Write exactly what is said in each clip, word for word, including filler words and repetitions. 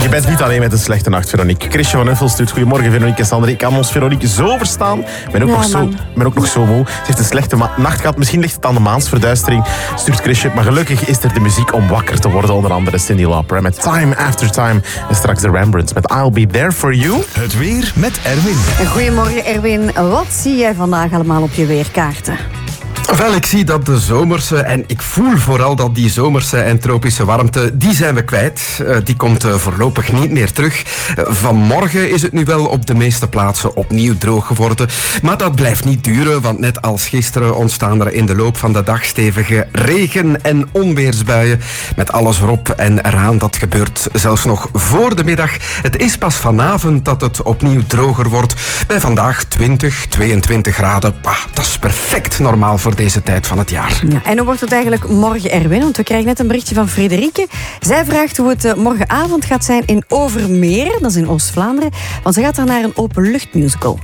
Je bent niet alleen met een slechte nacht, Veronique. Chrisje van Uffel stuurt goedemorgen, Veronique en Sander. Ik kan ons Veronique zo verstaan. Ik ben ook, ja, nog, zo, ben ook nog zo moe. Ze heeft een slechte ma- nacht gehad. Misschien ligt het aan de maansverduistering, stuurt Chrisje. Maar gelukkig is er de muziek om wakker te worden. Onder andere Cyndi Lauper met Time After Time. En straks de Rembrandts met I'll Be There For You. Het weer met Erwin. Goedemorgen Erwin. Wat zie jij vandaag allemaal op je weerkaarten? Wel, ik zie dat de zomerse, en ik voel vooral dat die zomerse en tropische warmte, die zijn we kwijt. Uh, die komt uh, voorlopig niet meer terug. Uh, vanmorgen is het nu wel op de meeste plaatsen opnieuw droog geworden. Maar dat blijft niet duren, want net als gisteren ontstaan er in de loop van de dag stevige regen- en onweersbuien. Met alles erop en eraan. Dat gebeurt zelfs nog voor de middag. Het is pas vanavond dat het opnieuw droger wordt. Bij vandaag twintig, tweeëntwintig graden. Bah, dat is perfect normaal voor deze tijd van het jaar. Ja, en hoe wordt het eigenlijk morgen, Erwin? Want we krijgen net een berichtje van Frederike. Zij vraagt hoe het morgenavond gaat zijn in Overmeer, dat is in Oost-Vlaanderen, want ze gaat daar naar een openluchtmusical.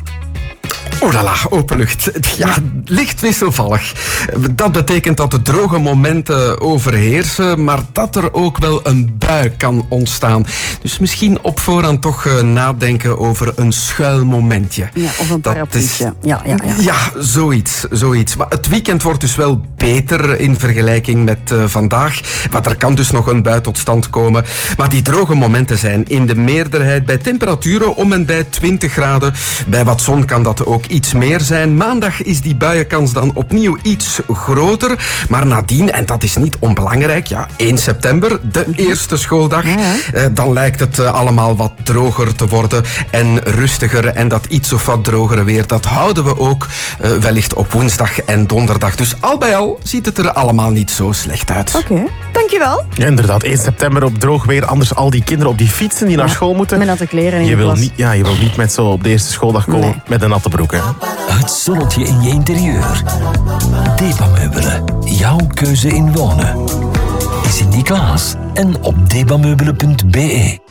Oh la la, openlucht. Ja, licht wisselvallig. Dat betekent dat de droge momenten overheersen, maar dat er ook wel een bui kan ontstaan. Dus misschien op voorhand toch uh, nadenken over een schuilmomentje. Ja, of een parapluutje. Ja, ja, ja. ja, zoiets, zoiets. Maar het weekend wordt dus wel beter in vergelijking met uh, vandaag. Maar er kan dus nog een bui tot stand komen. Maar die droge momenten zijn in de meerderheid bij temperaturen om en bij twintig graden. Bij wat zon kan dat ook iets meer zijn. Maandag is die buienkans dan opnieuw iets groter. Maar nadien, en dat is niet onbelangrijk, ja, één september, de eerste schooldag, ja, ja. Eh, dan lijkt het uh, allemaal wat droger te worden en rustiger. En dat iets of wat drogere weer, dat houden we ook uh, wellicht op woensdag en donderdag. Dus al bij al ziet het er allemaal niet zo slecht uit. Oké, okay. Dankjewel. Ja, inderdaad, één september op droog weer. Anders al die kinderen op die fietsen die ja. naar school moeten. Met natte kleren in je je wil klas. niet, ja, je wil niet met zo op de eerste schooldag komen nee. met een natte broek. Hè. Het zonnetje in je interieur. Debameubelen. Jouw keuze in wonen. Sindy Klaas en op debameubelen punt be.